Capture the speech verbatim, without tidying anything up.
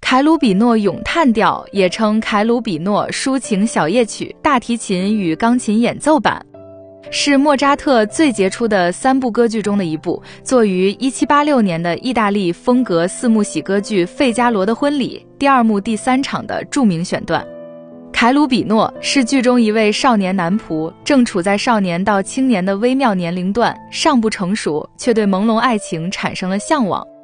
凯鲁比诺咏叹调，也称凯鲁比诺抒情小夜曲大提琴与钢琴演奏版，是莫扎特最杰出的三部歌剧中的一部，作于一七八六年的意大利风格四幕喜歌剧《费加罗的婚礼》第二幕第三场的著名选段。凯鲁比诺是剧中一位少年男仆，正处在少年到青年的微妙年龄段，尚不成熟，却对朦胧爱情产生了向往。